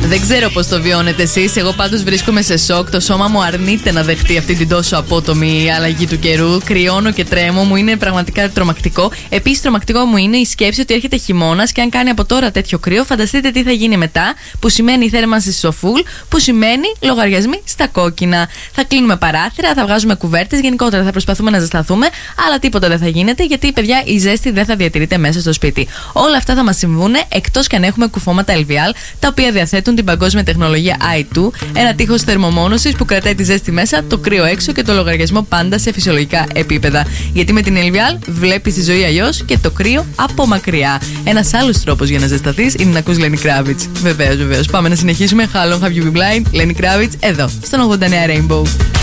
Δεν ξέρω πώς το βιώνετε εσείς. Εγώ πάντως βρίσκομαι σε σοκ. Το σώμα μου αρνείται να δεχτεί αυτή την τόσο απότομη αλλαγή του καιρού. Κρυώνω και τρέμω. Μου είναι πραγματικά τρομακτικό. Επίσης, τρομακτικό μου είναι η σκέψη ότι έρχεται χειμώνας και αν κάνει από τώρα τέτοιο κρύο, φανταστείτε τι θα γίνει μετά. Που σημαίνει η θέρμανση στο φουλ, που σημαίνει λογαριασμοί στα κόκκινα. Θα κλείνουμε παράθυρα, θα βγάζουμε κουβέρτες. Γενικότερα θα προσπαθούμε να ζεσταθούμε, αλλά τίποτα δεν θα γίνεται γιατί, παιδιά, η ζέστη δεν θα διατηρείται μέσα στο σπίτι. Όλα αυτά θα μας συμβούν εκτός και αν έχουμε κουφώματα LVL, τα οποία διαθέτουν την παγκόσμια τεχνολογία i2, ένα τείχος θερμομόνωσης που κρατάει τη ζέστη μέσα, το κρύο έξω και το λογαριασμό πάντα σε φυσιολογικά επίπεδα. Γιατί με την LVL βλέπεις τη ζωή αλλιώς και το κρύο από μακριά. Ένας άλλος τρόπος για να ζεσταθείς είναι να ακούς Lenny Kravitz. Βεβαίως. Πάμε να συνεχίσουμε. How long have you been blind? Lenny Kravitz εδώ, στον 89 Rainbow.